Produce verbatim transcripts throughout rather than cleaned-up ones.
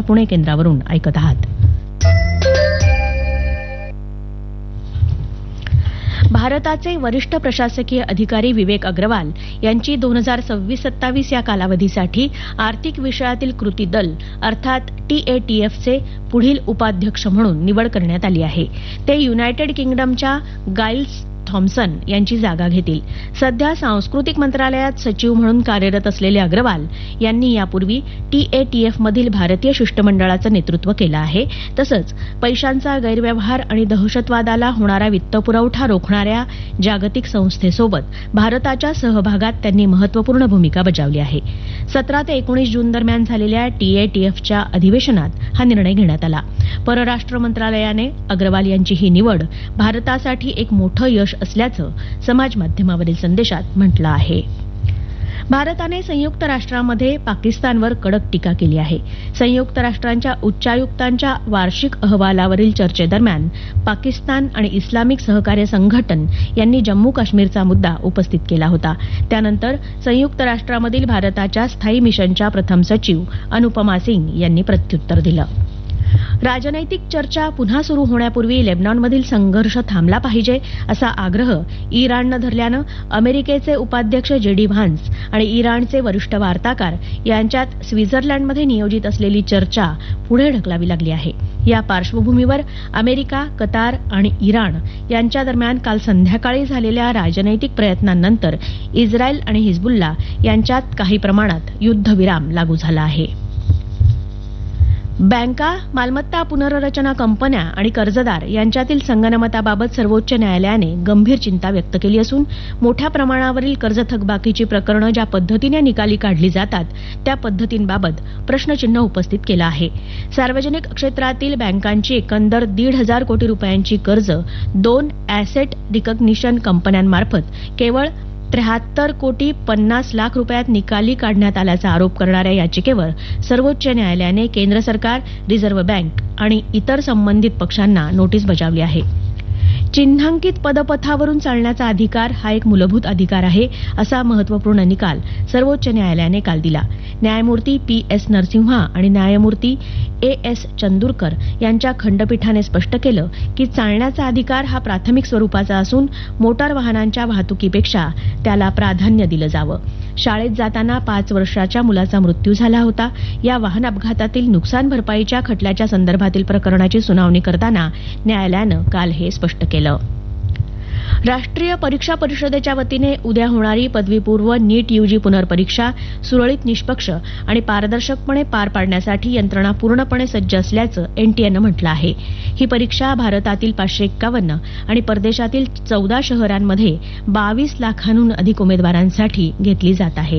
पुणे केंद्रावरून ऐकत आहात. भारताचे वरिष्ठ प्रशासकीय अधिकारी विवेक अग्रवाल यांची दोन हजार सव्वीस सत्तावीस या कालावधीसाठी आर्थिक विषयातील कृती दल अर्थात टी ए टी एफचे पुढील उपाध्यक्ष म्हणून निवड करण्यात आली आहे. ते युनायटेड किंगडमच्या गाइल्स थॉम्सन यांची जागा घेतील. सध्या सांस्कृतिक मंत्रालयात सचिव म्हणून कार्यरत असलेले अग्रवाल यांनी यापूर्वी टी ए टी एफ मधील भारतीय शिष्टमंडळाचं नेतृत्व केलं आहे. तसंच पैशांचा गैरव्यवहार आणि दहशतवादाला होणारा वित्तपुरवठा रोखणाऱ्या जागतिक संस्थेसोबत भारताच्या सहभागात त्यांनी महत्त्वपूर्ण भूमिका बजावली आहे. सतरा ते एकोणीस जून दरम्यान झालेल्या टी ए टी एफच्या अधिवेशनात हा निर्णय घेण्यात आला. परराष्ट्र मंत्रालयाने अग्रवाल यांची ही निवड भारतासाठी एक मोठं यश असल्याचं समाज माध्यमावरील संदेशात म्हटलं आहे. भारताने संयुक्त राष्ट्रांमध्ये पाकिस्तानवर कडक टीका केली आहे. संयुक्त राष्ट्रांच्या उच्चायुक्तांच्या वार्षिक अहवालावरील चर्चेदरम्यान पाकिस्तान आणि इस्लामिक सहकार्य संघटन यांनी जम्मू काश्मीरचा मुद्दा उपस्थित केला होता. त्यानंतर संयुक्त राष्ट्रांमधील भारताच्या स्थायी मिशनच्या प्रथम सचिव अनुपमा सिंग यांनी प्रत्युत्तर दिलं. राजनैतिक चर्चा पुन्हा सुरू होण्यापूर्वी लेबनॉनमधील संघर्ष थांबला पाहिजे असा आग्रह इराणनं धरल्यानं अमेरिकेचे उपाध्यक्ष जे डी व्हान्स आणि इराणचे वरिष्ठ वार्ताकार यांच्यात स्वित्झर्लंडमध्ये नियोजित असलेली चर्चा पुढे ढकलावी लागली आहे. या पार्श्वभूमीवर अमेरिका, कतार आणि इराण यांच्या दरम्यान काल संध्याकाळी झालेल्या राजनैतिक प्रयत्नांनंतर इस्रायल आणि हिजबुल्ला यांच्यात काही प्रमाणात युद्धविराम लागू झाला आहे. बँका, मालमत्ता पुनर्रचना कंपन्या आणि कर्जदार यांच्यातील संगनमताबाबत सर्वोच्च न्यायालयाने गंभीर चिंता व्यक्त केली असून मोठ्या प्रमाणावरील कर्ज थकबाकीची प्रकरणं ज्या पद्धतीने निकाली काढली जातात त्या पद्धतींबाबत प्रश्नचिन्ह उपस्थित केलं आहे. सार्वजनिक क्षेत्रातील बँकांची एकंदर दीड हजार कोटी रुपयांची कर्ज दोन ॲसेट रिकग्निशन कंपन्यांमार्फत केवळ त्र्याहत्तर कोटी पन्नास लाख रुपयात निकाली काढण्यात आल्याचा आरोप करणाऱ्या याचिकेवर सर्वोच्च न्यायालयाने केंद्र सरकार, रिझर्व्ह बँक आणि इतर संबंधित पक्षांना नोटीस बजावली आहे. चिन्हांकित पदपथावरून चालण्याचा अधिकार हा एक मूलभूत अधिकार आहे असा महत्त्वपूर्ण निकाल सर्वोच्च न्यायालयाने काल दिला. न्यायमूर्ती पी एस नरसिंहा आणि न्यायमूर्ती ए एस चंदूरकर यांच्या खंडपीठाने स्पष्ट केलं की चालण्याचा अधिकार हा प्राथमिक स्वरूपाचा असून मोटार वाहनांच्या वाहतुकीपेक्षा त्याला प्राधान्य दिलं जावं. शाळेत जाताना पाच वर्षाच्या मुलाचा मृत्यू झाला होता. या वाहन अपघातातील नुकसान भरपाईच्या खटल्याच्या संदर्भातील प्रकरणाची सुनावणी करताना न्यायालयानं काल हे स्पष्ट केलं. राष्ट्रीय परीक्षा परिषदेच्या वतीने उद्या होणारी पदवीपूर्व नीट यूजी पुनर्परीक्षा सुरळीत, निष्पक्ष आणि पारदर्शकपणे पार पाडण्यासाठी यंत्रणा पूर्णपणे सज्ज असल्याचं एनटीएनं म्हटलं आहे. ही परीक्षा भारतातील पाचशे एक्कावन्न आणि परदेशातील चौदा शहरांमध्ये बावीस लाखांहून अधिक उमेदवारांसाठी घेतली जात आहे.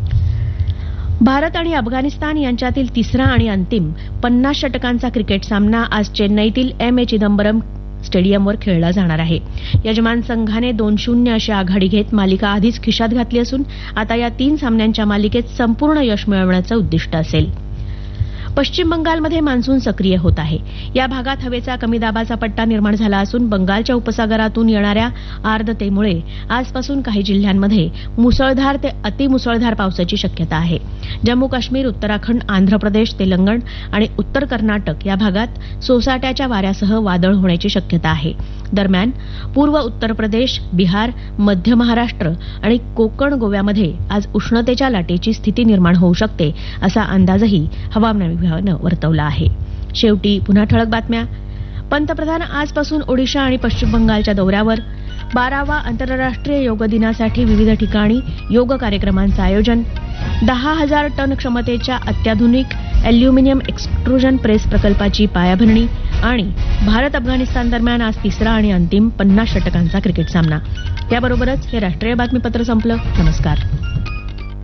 भारत आणि अफगाणिस्तान यांच्यातील तिसरा आणि अंतिम पन्नास षटकांचा क्रिकेट सामना आज चेन्नईतील एम ए चिदंबरम स्टेडियमवर खेळला जाणार आहे. यजमान संघाने दोन शून्य अशी आघाडी घेत मालिका आधीच खिशात घातली असून आता या तीन सामन्यांच्या मालिकेत संपूर्ण यश मिळवण्याचं उद्दिष्ट असेल. पश्चिम बंगालमध्ये मान्सून सक्रिय होत आहे. या भागात हवेचा कमी दाबाचा पट्टा निर्माण झाला असून बंगालच्या उपसागरातून येणाऱ्या आर्द्रतेमुळे आजपासून काही जिल्ह्यांमध्ये मुसळधार ते अतिमुसळधार पावसाची शक्यता आहे. जम्मू काश्मीर, उत्तराखंड, आंध्र प्रदेश, तेलंगण आणि उत्तर कर्नाटक या भागात सोसाट्याच्या वाऱ्यासह वादळ होण्याची शक्यता आहे. दरम्यान पूर्व उत्तर प्रदेश, बिहार, मध्य महाराष्ट्र आणि कोकण गोव्यामध्ये आज उष्णतेच्या लाटेची स्थिती निर्माण होऊ शकते असा अंदाजही हवामान विभागानं वर्तवला आहे. शेवटी पुन्हा ठळक बातम्या. पंतप्रधान आजपासून ओडिशा आणि पश्चिम बंगालच्या दौऱ्यावर. बारावा आंतरराष्ट्रीय योग दिनासाठी विविध ठिकाणी योग कार्यक्रमांचं आयोजन. दहा हजार टन क्षमतेच्या अत्याधुनिक अॅल्युमिनियम एक्सट्रुजन प्रेस प्रकल्पाची पायाभरणी आणि भारत अफगाणिस्तान दरम्यान आज तिसरा आणि अंतिम पन्नास षटकांचा क्रिकेट सामना. याबरोबरच हे राष्ट्रीय बातमीपत्र संपलं. नमस्कार.